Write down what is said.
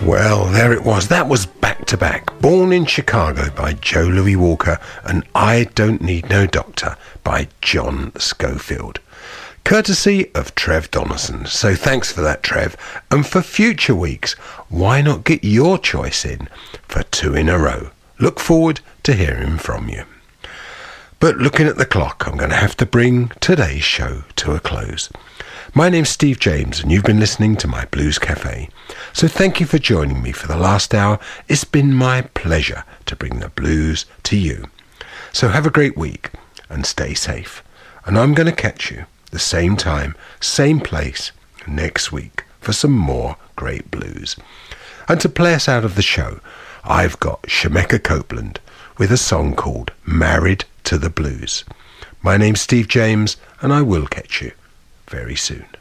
Well, there it was. That was Back to Back. Born in Chicago by Joe Louis Walker and I Don't Need No Doctor by John Scofield. Courtesy of Trev Donaldson. So thanks for that, Trev. And for future weeks, why not get your choice in for 2 in a row? Look forward to hearing from you. But looking at the clock, I'm going to have to bring today's show to a close. My name's Steve James and you've been listening to my Blues Cafe. So thank you for joining me for the last hour. It's been my pleasure to bring the blues to you. So have a great week and stay safe. And I'm going to catch you the same time, same place next week for some more great blues. And to play us out of the show, I've got Shemekia Copeland with a song called Married to the Blues. My name's Steve James and I will catch you very soon.